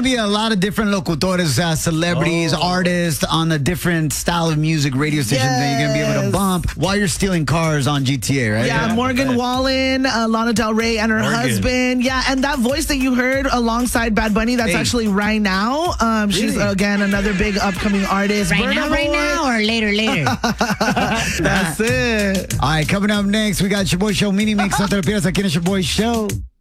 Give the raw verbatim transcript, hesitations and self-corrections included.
be a lot of different locutores, uh, celebrities, oh. artists on a different style of music, radio stations yes. that you're going to be able to bump while you're stealing cars on G T A, right? Yeah, yeah. Morgan Wallen, uh, Lana Del Rey, and her Morgan. husband. Yeah, and that voice that you heard alongside Bad Bunny, that's hey. actually Right Now. Um, she's, really? again, another big upcoming artist. Right Burna now, Boy. right now, or later, later. That's it. All right, coming up next, we got your boy Show Mini Mix. No te lo pierdas aquí en your boy Show.